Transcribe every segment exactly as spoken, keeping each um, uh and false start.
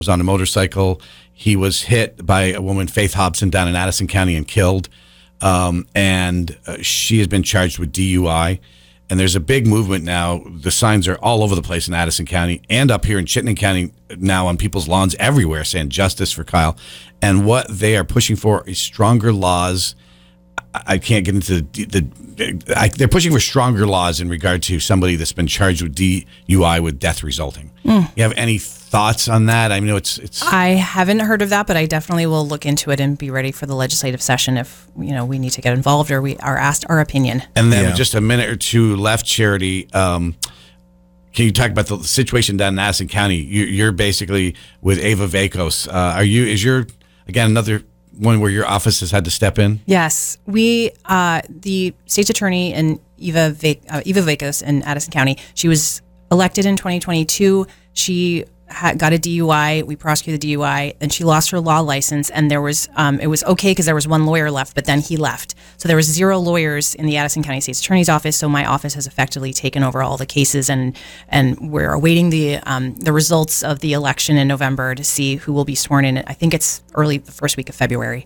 was on a motorcycle. He was hit by a woman, Faith Hobson, down in Addison County and killed. Um, and uh, she has been charged with D U I. And there's a big movement now. The signs are all over the place in Addison County and up here in Chittenden County now on people's lawns everywhere saying justice for Kyle. And what they are pushing for is stronger laws. I can't get into the, the I, they're pushing for stronger laws in regard to somebody that's been charged with D U I with death resulting. Mm. You have any thoughts on that? I know it's it's. I haven't heard of that, but I definitely will look into it and be ready for the legislative session if you know we need to get involved or we are asked our opinion. And then Yeah. with just a minute or two left, Charity. Um, can you talk about the situation down in Addison County? You, you're basically with Ava Vakos. Uh, are you? Is your again another one where your office has had to step in? Yes, we, uh, the state's attorney in Eva Va- uh, Eva Vakos in Addison County. She was elected in twenty twenty-two. She had, got a D U I. We prosecuted the D U I, and she lost her law license. And there was, um, it was okay because there was one lawyer left, but then he left. So there was zero lawyers in the Addison County State's Attorney's office. So my office has effectively taken over all the cases, and and we're awaiting the um, the results of the election in November to see who will be sworn in. I think it's early the first week of February.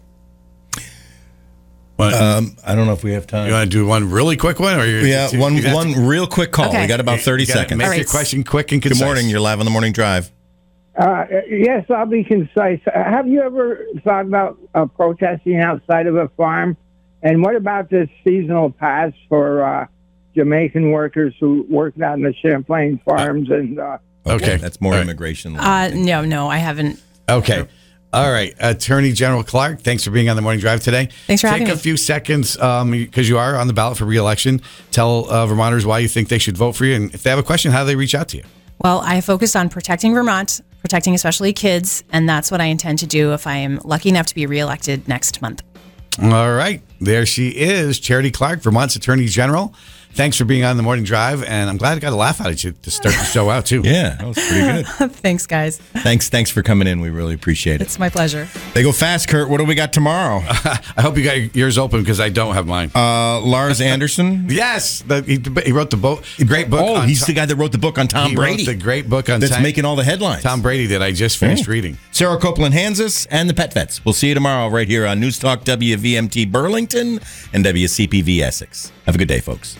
What, Um, I don't know if we have time. you want to do one really quick one, or you're, Yeah, you- one you have one to- real quick call. Okay. We got about thirty you gotta seconds. Make All your right. question quick and Good concise. morning. You're live on the morning drive. Uh, yes, I'll be concise. Have you ever thought about uh, protesting outside of a farm? And what about this seasonal pass for uh, Jamaican workers who work out in the Champlain farms? And uh, Okay. That's more All right. immigration. Uh, no, no, I haven't. Okay. All right. Attorney General Clark, thanks for being on the morning drive today. Thanks for Take having a me. few seconds because um, you are on the ballot for re-election. Tell uh, Vermonters why you think they should vote for you. And if they have a question, how do they reach out to you? Well, I focus on protecting Vermont, protecting especially kids, and that's what I intend to do if I am lucky enough to be reelected next month. All right. There she is, Charity Clark, Vermont's Attorney General. Thanks for being on the morning drive, and I'm glad I got a laugh out of you to start the show out, too. Yeah, that was pretty good. Thanks, guys. Thanks, thanks for coming in. We really appreciate it. It's my pleasure. They go fast, Kurt. What do we got tomorrow? I hope you got yours open because I don't have mine. Uh, Lars Anderson. yes. The, he, he wrote the bo- great book. Oh, on he's Tom- the guy that wrote the book on Tom he Brady. wrote the great book on that's Tom, making all the headlines. Tom Brady that I just finished Yeah. reading. Sarah Copeland-Hansis and the Pet Vets. We'll see you tomorrow right here on News Talk W V M T Burlington and W C P V Essex. Have a good day, folks.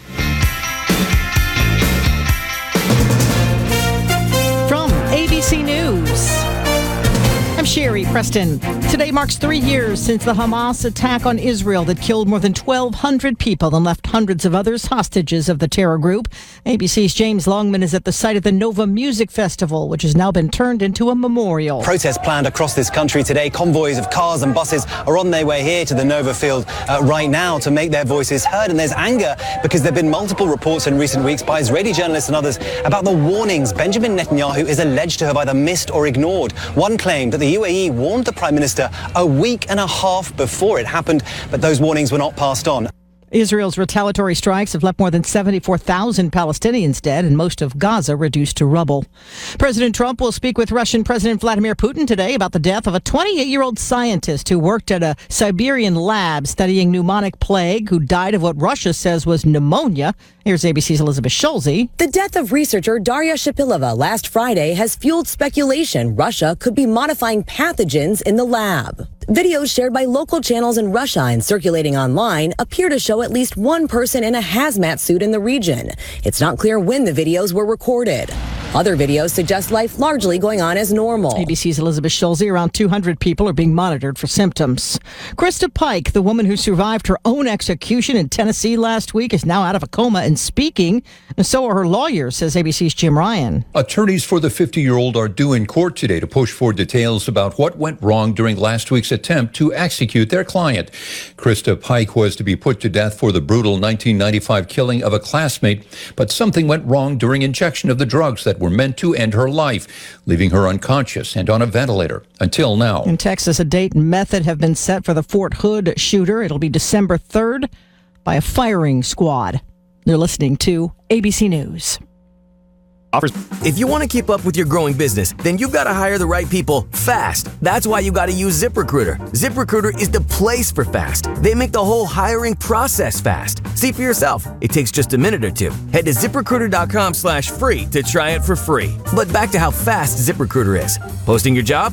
From A B C News, I'm Sherry Preston. Today marks three years since the Hamas attack on Israel that killed more than twelve hundred people and left hundreds of others hostages of the terror group. A B C's James Longman is at the site of the Nova Music Festival, which has now been turned into a memorial. Protests planned across this country today. Convoys of cars and buses are on their way here to the Nova Field uh, right now to make their voices heard. And there's anger because there have been multiple reports in recent weeks by Israeli journalists and others about the warnings Benjamin Netanyahu is alleged to have either missed or ignored. One claimed that the U A E warned the Prime Minister a week and a half before it happened, but those warnings were not passed on. Israel's retaliatory strikes have left more than seventy-four thousand Palestinians dead and most of Gaza reduced to rubble. President Trump will speak with Russian President Vladimir Putin today about the death of a twenty-eight-year-old scientist who worked at a Siberian lab studying pneumonic plague who died of what Russia says was pneumonia. Here's A B C's Elizabeth Schulze. The death of researcher Daria Shapilova last Friday has fueled speculation Russia could be modifying pathogens in the lab. Videos shared by local channels in Russia and circulating online appear to show at least one person in a hazmat suit in the region. It's not clear when the videos were recorded. Other videos suggest life largely going on as normal. A B C's Elizabeth Schulze. Around two hundred people are being monitored for symptoms. Krista Pike, the woman who survived her own execution in Tennessee last week, is now out of a coma and speaking. And so are her lawyers, says A B C's Jim Ryan. Attorneys for the fifty-year-old are due in court today to push for details about what went wrong during last week's attempt to execute their client. Krista Pike was to be put to death for the brutal nineteen ninety-five killing of a classmate, but something went wrong during injection of the drugs that were meant to end her life, leaving her unconscious and on a ventilator until now. In Texas, a date and method have been set for the Fort Hood shooter. It'll be December third by a firing squad. They're listening to A B C News. Offers. If you want to keep up with your growing business, then you've got to hire the right people fast. That's why you got to use ZipRecruiter. ZipRecruiter is the place for fast. They make the whole hiring process fast. See for yourself. It takes just a minute or two. Head to ZipRecruiter.com slash free to try it for free. But back to how fast ZipRecruiter is. Posting your job?